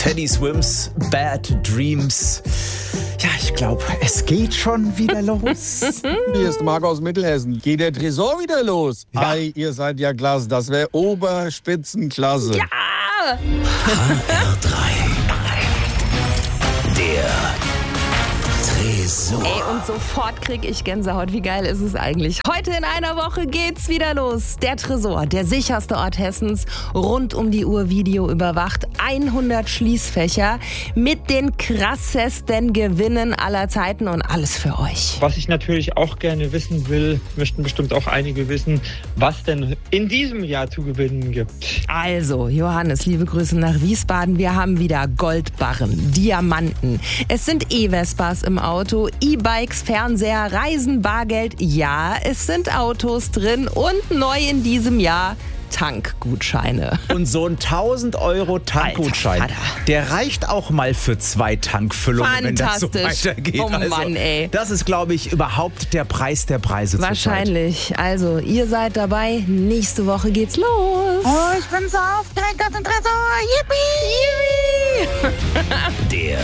Teddy Swims, Bad Dreams. Ja, ich glaube, es geht schon wieder los. Hier ist Marc aus Mittelhessen. Geht der Tresor wieder los? Ja. Hi, ihr seid ja klasse. Das wäre Oberspitzenklasse. Ja! HR3. Der Tresor. Ey, und sofort krieg ich Gänsehaut. Wie geil ist es eigentlich? Heute in einer Woche geht's wieder los. Der Tresor, der sicherste Ort Hessens, rund um die Uhr Video überwacht. 100 Schließfächer mit den krassesten Gewinnen aller Zeiten und alles für euch. Was ich natürlich auch gerne wissen will, möchten bestimmt auch einige wissen, was denn in diesem Jahr zu gewinnen gibt. Also, Johannes, liebe Grüße nach Wiesbaden. Wir haben wieder Goldbarren, Diamanten. Es sind E-Vespas im Auto, E-Bikes, Fernseher, Reisen, Bargeld. Ja, es sind Autos drin und neu in diesem Jahr Tankgutscheine. Und so ein 1.000 € Tankgutschein, Alter Vater. der reicht auch mal für 2 Tankfüllungen, wenn das so Fantastisch. weitergeht. Oh Mann, ey. Das ist, glaube ich, überhaupt der Preis der Preise zurzeit. Wahrscheinlich. Also, ihr seid dabei. Nächste Woche geht's los. Oh, ich bin so aufgeregt auf den Tresor. Yippie! Der